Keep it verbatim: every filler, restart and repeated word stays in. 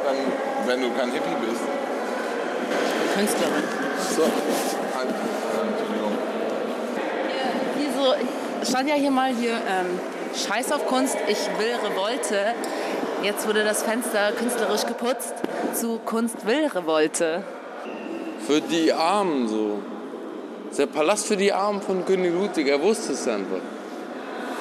dann, wenn du kein Hippie bist? Künstlerin. So, halt, äh, Entschuldigung. Hier, hier so, stand ja hier mal hier, ähm, Scheiß auf Kunst, ich will Revolte. Jetzt wurde das Fenster künstlerisch geputzt zu Kunst will Revolte. Für die Armen so. Der Palast für die Armen von König Ludwig, er wusste es einfach.